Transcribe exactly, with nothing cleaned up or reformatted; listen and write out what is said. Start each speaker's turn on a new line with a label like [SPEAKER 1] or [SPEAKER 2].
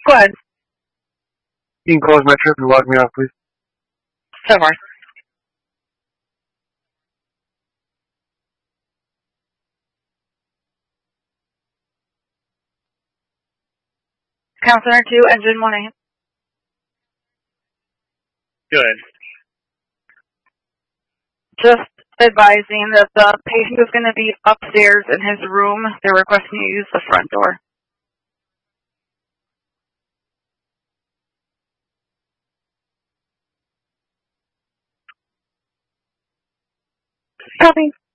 [SPEAKER 1] Go ahead.
[SPEAKER 2] You can close my trip and log me off, please.
[SPEAKER 1] So far. Counselor two, engine one A.
[SPEAKER 3] Good.
[SPEAKER 1] Just advising that the patient is going to be upstairs in his room. They're requesting you use the front door. Copy.